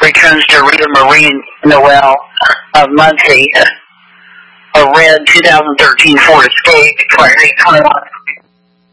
returns to Rita Marie Noel of Muncie, a red 2013 Ford Escape, Clary Carlisle.